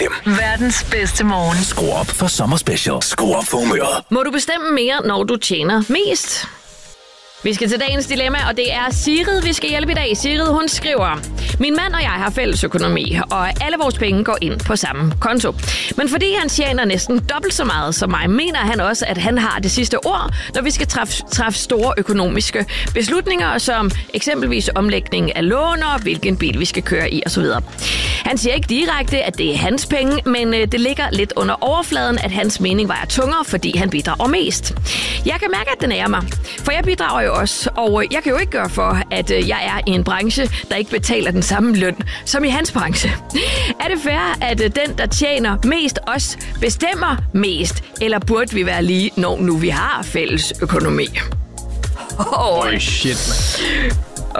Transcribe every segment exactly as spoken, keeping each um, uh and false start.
fem. Verdens bedste morgen. Skru op for sommerspecial. Skru op for humøret. Må du bestemme mere, når du tjener mest? Vi skal til dagens dilemma, og det er Sigrid, vi skal hjælpe i dag. Sigrid, hun skriver: Min mand og jeg har fælles økonomi, og alle vores penge går ind på samme konto. Men fordi han tjener næsten dobbelt så meget som mig, mener han også, at han har det sidste ord, når vi skal træffe, træffe store økonomiske beslutninger, som eksempelvis omlægning af låner, hvilken bil vi skal køre i osv. Han siger ikke direkte, at det er hans penge, men det ligger lidt under overfladen, at hans mening vejer tungere, fordi han bidrager mest. Jeg kan mærke, at den ærer mig, for jeg bidrager jo også, og jeg kan jo ikke gøre for, at jeg er i en branche, der ikke betaler den samme løn som i hans branche. Er det fair, at den, der tjener mest, også bestemmer mest, eller burde vi være lige, når nu vi har fælles økonomi? Oh, oh shit, man.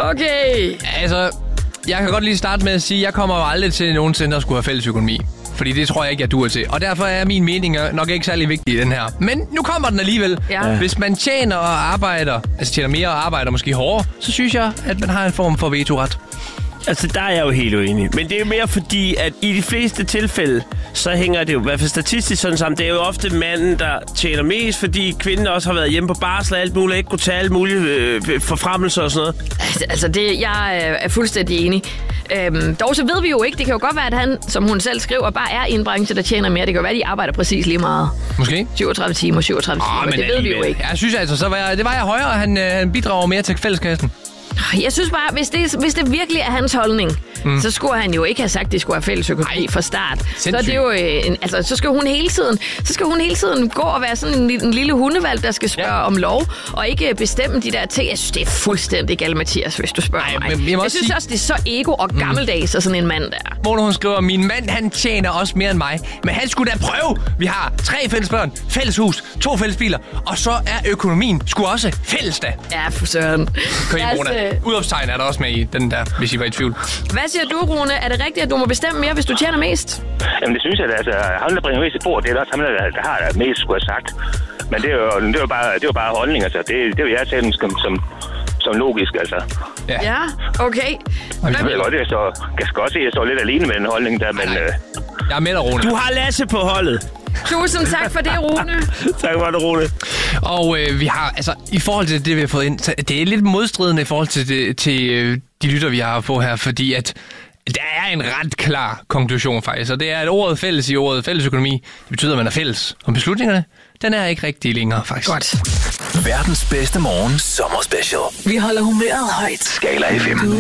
Okay. Altså, jeg kan godt lige starte med at sige, at jeg kommer jo aldrig til nogensinde at skulle have fælles økonomi. Fordi det tror jeg ikke, jeg duer til. Og derfor er min mening nok ikke særlig vigtig i den her. Men nu kommer den alligevel. Ja. Hvis man tjener og arbejder, altså tjener mere og arbejder måske hårdere, så synes jeg, at man har en form for vetoret. Altså, der er jeg jo helt uenig. Men det er jo mere fordi, at i de fleste tilfælde, så hænger det jo i hvert fald statistisk sådan sammen. Det er jo ofte manden, der tjener mest, fordi kvinden også har været hjemme på barsel og alt muligt, ikke kunne tage alt muligt øh, forfremmelser og sådan noget. Altså, altså det, jeg er fuldstændig enig. Øhm, dog så ved vi jo ikke. Det kan jo godt være, at han, som hun selv skriver, bare er i en branche, der tjener mere. Det kan jo være, at de arbejder præcis lige meget. Måske. syvogtredive timer, syvogtredive timer. Oh, det ved vi jo ikke. Jeg synes altså, så var jeg, det var jeg højere, og han, øh, han bidrager mere til fælleskassen. Jeg synes bare, hvis det, hvis det virkelig er hans holdning, mm. så skulle han jo ikke have sagt, at det skulle have fælles økonomi fra start. Sindssygt. Så er det jo en, altså, så skal hun hele tiden, så skal hun hele tiden gå og være sådan en, en lille hundevalg, der skal spørge ja. om lov, og ikke bestemme de der ting. Jeg synes, det er fuldstændig galt, Mathias, hvis du spørger Ej, mig. Jeg, jeg synes sige... også, det er så ego og gammeldags, og sådan en mand der. Mona, hun skriver, min mand, han tjener også mere end mig, men han skulle da prøve. Vi har tre fælles børn, fælles hus, to fælles biler, og så er økonomien sgu også fælles da. Ja, for søren. Kan I, Mona? Udopstegn er der også med i den der, hvis I var i tvivl. Hvad siger du, Rune? Er det rigtigt, at du må bestemme mere, hvis du tjener mest? Jamen, det synes jeg, at altså, ham, der bringer mest til bord, det er også ham, der, der har det mest, skulle have sagt. Men det er jo, det er jo, bare, det er jo bare holdning, altså. Det, det vil jeg tage som, som, som logisk, altså. Ja, ja okay. Men jeg ved godt, jeg, så, jeg skal også se, at jeg står lidt alene med den holdning der, men... Øh... Jeg er med dig, Rune. Du har Lasse på holdet. Tusind tak for det, Rune. Tak for det, Rune. Og øh, vi har, altså, i forhold til det, vi har fået ind, så det er lidt modstridende i forhold til, det, til øh, de lytter, vi har på her, fordi at der er en ret klar konklusion faktisk, og det er, at ordet fælles i ordet fællesøkonomi, det betyder, at man er fælles. Og beslutningerne, den er ikke rigtig længere faktisk. Godt. Verdens bedste morgen sommerspecial. Vi holder humøret højt. Skala F M.